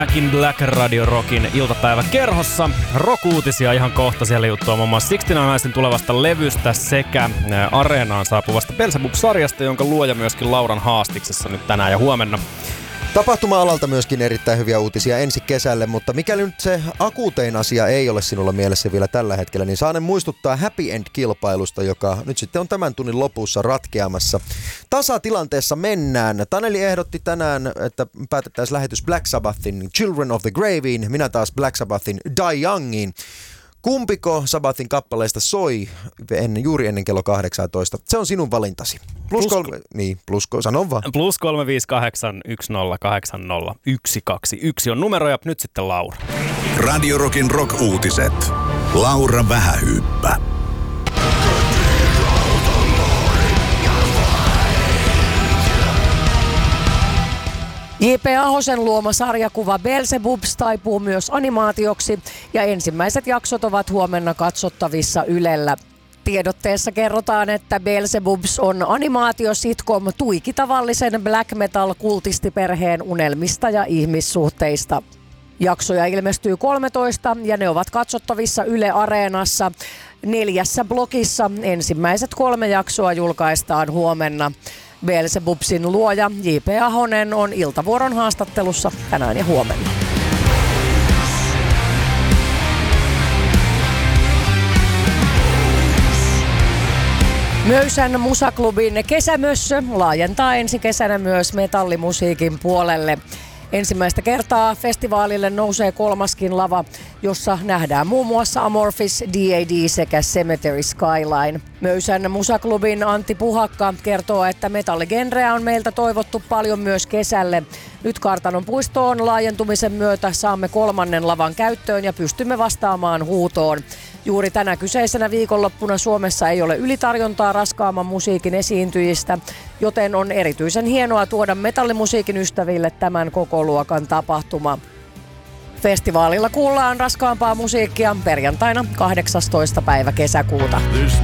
Back in Black Radio Rockin iltapäivä kerhossa. Rock-uutisia ihan kohta, siellä juttua muun muassa 69 tulevasta levystä sekä Areenaan saapuvasta Beelzebub-sarjasta, jonka luoja myöskin Lauran haastiksessa nyt tänään ja huomenna. Tapahtuma-alalta myöskin erittäin hyviä uutisia ensi kesälle, mutta mikäli nyt se akuutein asia ei ole sinulla mielessä vielä tällä hetkellä, niin saanen muistuttaa Happy End-kilpailusta, joka nyt sitten on tämän tunnin lopussa ratkeamassa. Tasatilanteessa mennään. Taneli ehdotti tänään, että päätettäisiin lähetys Black Sabbathin Children of the Graveen, minä taas Black Sabbathin Die Youngiin. Kumpiko Sabbathin kappaleista soi juuri ennen kello 18? Se on sinun valintasi. Sanon vaan. Plus 358 1080 121 on numero ja nyt sitten Laura. Radio Rockin rock-uutiset. Laura Vähähyyppä. J.P. Ahosen luoma sarjakuva Beelzebubs taipuu myös animaatioksi ja ensimmäiset jaksot ovat huomenna katsottavissa Ylellä. Tiedotteessa kerrotaan, että Beelzebubs on animaatiositcom tuiki tavallisen black metal kultistiperheen unelmista ja ihmissuhteista. Jaksoja ilmestyy 13 ja ne ovat katsottavissa Yle Areenassa 4 blokissa. Ensimmäiset 3 jaksoa julkaistaan huomenna. Beelzebubsin luoja J.P. Ahonen on iltavuoron haastattelussa tänään ja huomenna. Möysän musaklubin kesämössö laajentaa ensi kesänä myös metallimusiikin puolelle. Ensimmäistä kertaa festivaalille nousee 3. lava, jossa nähdään muun muassa Amorphis, D.A.D. sekä Cemetery Skyline. Möysän musaklubin Antti Puhakka kertoo, että metalligenreä on meiltä toivottu paljon myös kesälle. Nyt Kartanon puistoon laajentumisen myötä saamme 3. lavan käyttöön ja pystymme vastaamaan huutoon. Juuri tänä kyseisenä viikonloppuna Suomessa ei ole ylitarjontaa raskaamman musiikin esiintyjistä, joten on erityisen hienoa tuoda metallimusiikin ystäville tämän kokoluokan tapahtuma. Festivaalilla kuullaan raskaampaa musiikkia perjantaina 18. päivä kesäkuuta.